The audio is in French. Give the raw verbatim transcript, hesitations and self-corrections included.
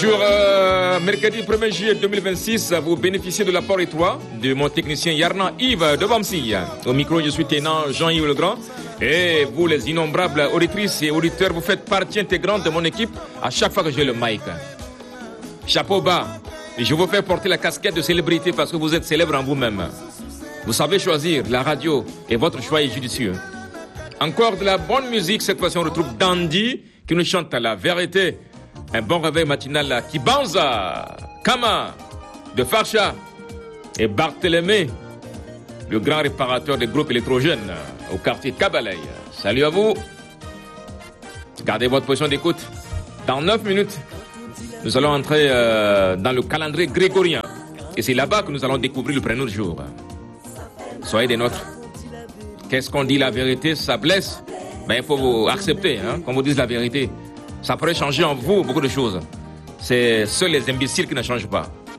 Bonjour, euh, mercredi premier juillet deux mille vingt-six, vous bénéficiez de l'apport étroit de mon technicien Yarna Yves de Bamsi. Au micro, je suis Ténant Jean-Yves Legrand. Et vous, les innombrables auditrices et auditeurs, vous faites partie intégrante de mon équipe à chaque fois que j'ai le mic. Chapeau bas. Je vous fais porter la casquette de célébrité parce que vous êtes célèbre en vous-même. Vous savez choisir la radio et votre choix est judicieux. Encore de la bonne musique, cette fois-ci on retrouve Dandy qui nous chante la vérité. Un bon réveil matinal à Kibanza, Kama, de Farsha et Barthélémy, le grand réparateur des groupes électrogènes au quartier Kabalaï. Salut à vous. Gardez votre position d'écoute. Dans neuf minutes, nous allons entrer euh, dans le calendrier grégorien. Et c'est là-bas que nous allons découvrir le prénom du jour. Soyez des nôtres. Qu'est-ce qu'on dit la vérité, ça blesse. Ben, il faut vous accepter, hein, qu'on vous dise la vérité. Ça pourrait changer en vous beaucoup de choses. C'est seuls les imbéciles qui ne changent pas.